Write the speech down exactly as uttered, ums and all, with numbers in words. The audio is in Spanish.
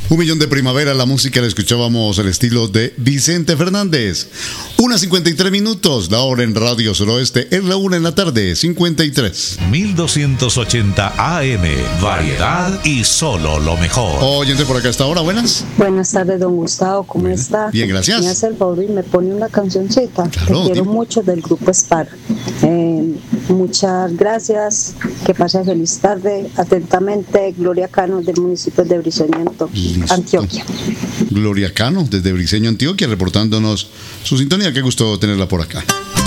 Un millón de primavera, la música la escuchábamos el estilo de Vicente Fernández. Una cincuenta y tres minutos, la hora en Radio Suroeste, es la una en la tarde, cincuenta y tres. mil doscientos ochenta A M, variedad y solo lo mejor. Oyente por acá hasta ahora, buenas. Buenas tardes, don Gustavo, ¿cómo Buena. está? Bien, gracias. Me hace el favor y me pone una cancioncita. Claro, Te quiero dime. mucho, del grupo Spar. Eh, muchas gracias, que pase feliz tarde. Atentamente, Gloria Cano, del municipio de Briceño, Listo. Antioquia. Gloria Cano, desde Briceño, Antioquia, reportándonos su sintonía. Qué gusto tenerla por acá.